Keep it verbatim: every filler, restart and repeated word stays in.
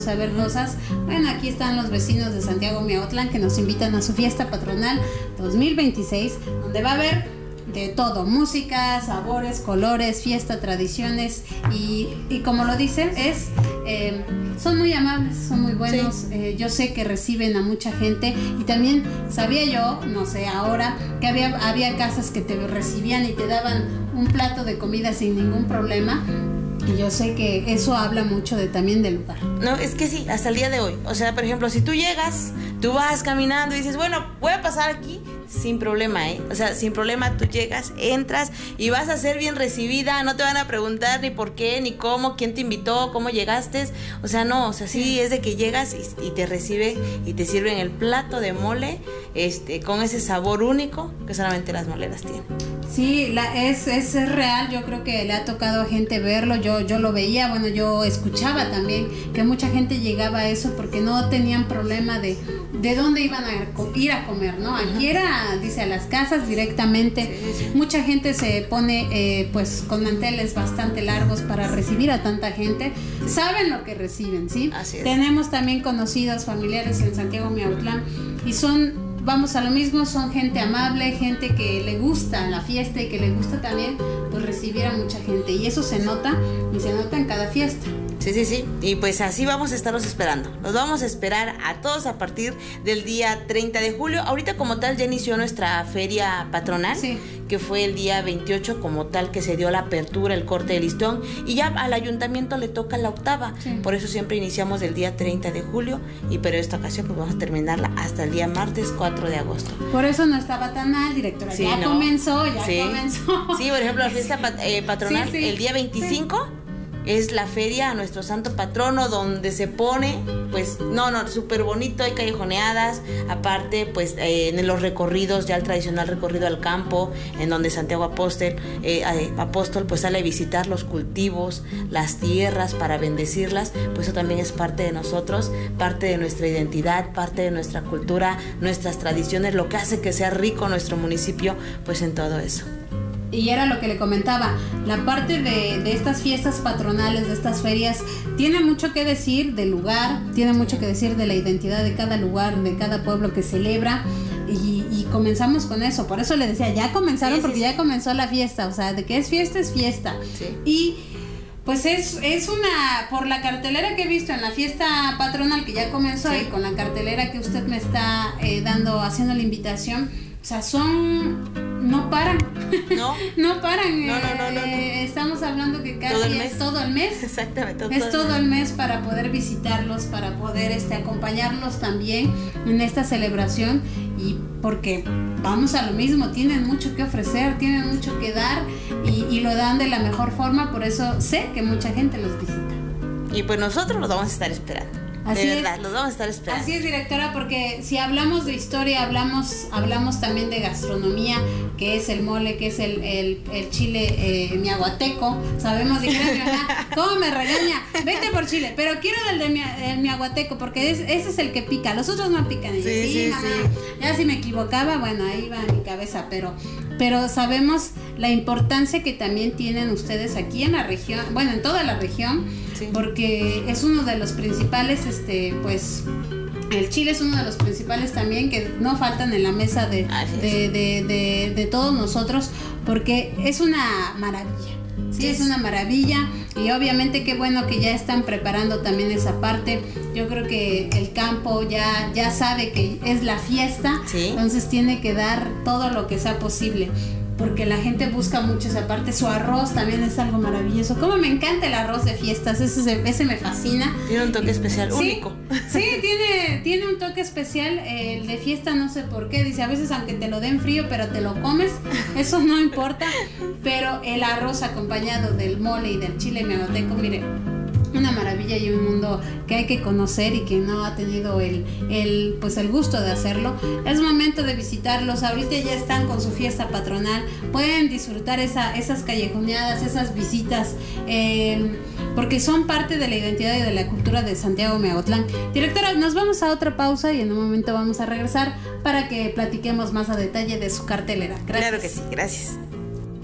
saber cosas. Bueno, aquí están los vecinos de Santiago Miahuatlán que nos invitan a su fiesta patronal dos mil veintiséis, donde va a haber de todo, música, sabores, colores, fiesta, tradiciones y, y como lo dicen, es eh, son muy amables, son muy buenos. Sí. eh, yo sé que reciben a mucha gente y también sabía yo, no sé ahora, que había, había casas que te recibían y te daban un plato de comida sin ningún problema. Y yo sé que eso habla mucho de también del lugar. No, es que sí, hasta el día de hoy. O sea, por ejemplo, si tú llegas, tú vas caminando y dices, bueno, voy a pasar aquí, sin problema, ¿eh? O sea, sin problema tú llegas, entras y vas a ser bien recibida. No te van a preguntar ni por qué, ni cómo, quién te invitó, cómo llegaste. O sea, no, o sea, sí, sí. Es de que llegas y, y te recibe y te sirven el plato de mole este, con ese sabor único que solamente las moleras tienen. Sí, la, es, es, es real. Yo creo que le ha tocado a gente verlo. Yo, yo lo veía, bueno, yo escuchaba también que mucha gente llegaba a eso porque no tenían problema de, de dónde iban a ir a comer, ¿no? Aquí era, dice, a las casas directamente. Sí, sí. Mucha gente se pone eh, pues con manteles bastante largos para recibir a tanta gente. Saben lo que reciben, ¿sí? Así es. Tenemos también conocidos familiares en Santiago Miahuatlán y son... Vamos a lo mismo, son gente amable, gente que le gusta la fiesta y que le gusta también pues recibir a mucha gente y eso se nota y se nota en cada fiesta. Sí, sí, sí, y pues así vamos a estarlos esperando. Los vamos a esperar a todos a partir del día treinta de julio. Ahorita como tal ya inició nuestra feria patronal, sí, que fue el día veintiocho como tal que se dio la apertura, el corte de listón y ya al ayuntamiento le toca la octava. Sí. Por eso siempre iniciamos el día treinta de julio y pero esta ocasión pues vamos a terminarla hasta el día martes cuatro de agosto. Por eso no estaba tan mal, directora. Sí, ya no. comenzó, ya sí. comenzó. Sí, por ejemplo la fiesta pat- eh, patronal sí, sí. el día veinticinco. Sí. Es la feria a nuestro santo patrono donde se pone, pues, no, no, súper bonito, hay callejoneadas, aparte, pues, eh, en los recorridos, ya el tradicional recorrido al campo, en donde Santiago Apóstol, eh, Apóstol, pues, sale a visitar los cultivos, las tierras para bendecirlas, pues eso también es parte de nosotros, parte de nuestra identidad, parte de nuestra cultura, nuestras tradiciones, lo que hace que sea rico nuestro municipio, pues, en todo eso. Y era lo que le comentaba, la parte de, de estas fiestas patronales, de estas ferias, tiene mucho que decir del lugar, tiene mucho que decir de la identidad de cada lugar, de cada pueblo que celebra. Y, y comenzamos con eso, por eso le decía, ya comenzaron, sí, porque sí, sí. ya comenzó la fiesta, o sea, de que es fiesta, es fiesta. Sí. Y pues es, es una, por la cartelera que he visto en la fiesta patronal que ya comenzó, sí, y con la cartelera que usted me está eh, dando, haciendo la invitación, o sea, son... No paran. No. no paran. No, no, no, no, no. Eh, estamos hablando que casi ¿Todo es todo el mes? Exactamente. Todo es todo, todo el mes para poder visitarlos, para poder este, acompañarlos también en esta celebración y porque vamos a lo mismo, tienen mucho que ofrecer, tienen mucho que dar y, y lo dan de la mejor forma, por eso sé que mucha gente los visita. Y pues nosotros los vamos a estar esperando. Así de verdad, es. los vamos a estar esperando. Así es, directora, porque si hablamos de historia, hablamos hablamos también de gastronomía, que es el mole, que es el, el, el chile eh, miahuateco. Sabemos, dijeron, ¿cómo me regaña? Vete por chile, pero quiero del de mi, el miahuateco, porque es, ese es el que pica, los otros no pican. Y sí, sí, sí, mamá, sí. Ya si me equivocaba, bueno, ahí va mi cabeza, pero, pero sabemos la importancia que también tienen ustedes aquí en la región, bueno, en toda la región, sí, porque es uno de los principales, este, pues, el chile es uno de los principales también que no faltan en la mesa de, de, de, de, de todos nosotros, porque es una maravilla. Sí, es una maravilla y obviamente qué bueno que ya están preparando también esa parte. Yo creo que el campo ya, ya sabe que es la fiesta, sí, entonces tiene que dar todo lo que sea posible. Porque la gente busca mucho esa parte. Su arroz también es algo maravilloso. Como me encanta el arroz de fiestas, ese, ese me fascina. Tiene un toque especial, sí, único. Sí, tiene, tiene un toque especial. El de fiesta no sé por qué. Dice, a veces aunque te lo den frío, pero te lo comes, eso no importa. Pero el arroz acompañado del mole y del chile miahuateco, mire, una maravilla y un mundo que hay que conocer y que no ha tenido el, el, pues el gusto de hacerlo. Es momento de visitarlos. Ahorita ya están con su fiesta patronal. Pueden disfrutar esa, esas callejoneadas, esas visitas, eh, porque son parte de la identidad y de la cultura de Santiago Miahuatlán. Directora, nos vamos a otra pausa y en un momento vamos a regresar para que platiquemos más a detalle de su cartelera. Gracias. Claro que sí, gracias.